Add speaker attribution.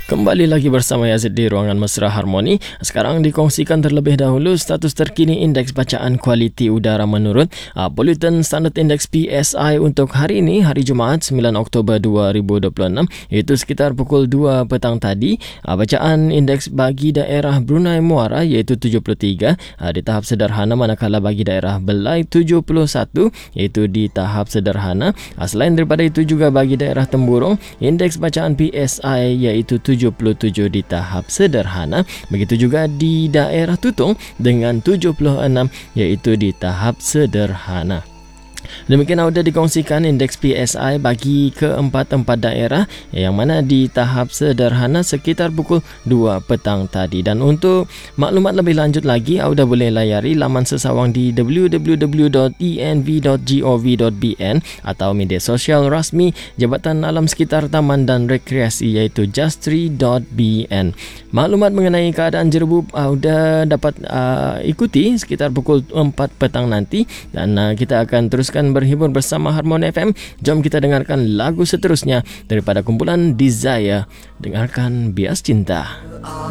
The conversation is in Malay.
Speaker 1: Kembali lagi bersama Yazid di Ruangan Mesra Harmoni. Sekarang dikongsikan terlebih dahulu status terkini indeks bacaan kualiti udara menurut Pollutant Standard Index PSI untuk hari ini, hari Jumaat 9 Oktober 2026, iaitu sekitar pukul 2 petang tadi. Bacaan indeks bagi daerah Brunei Muara iaitu 73 di tahap sederhana, manakala bagi daerah Belai 71 iaitu di tahap sederhana. Selain daripada itu juga bagi daerah Temburong, indeks bacaan PSI iaitu 77 di tahap sederhana. Begitu juga di daerah Tutong dengan 76 iaitu di tahap sederhana. Demikian sudah dikongsikan indeks PSI bagi keempat-empat daerah yang mana di tahap sederhana sekitar pukul 2 petang tadi. Dan untuk maklumat lebih lanjut lagi, anda boleh layari laman sesawang di www.env.gov.bn atau media sosial rasmi Jabatan Alam Sekitar Taman dan Rekreasi iaitu justri.bn. Maklumat mengenai keadaan Jerebu anda dapat ikuti sekitar pukul 4 petang nanti, dan kita akan teruskan berhibur bersama Harmoni FM. Jom kita dengarkan lagu seterusnya daripada kumpulan Desire. Dengarkan Bias Cinta.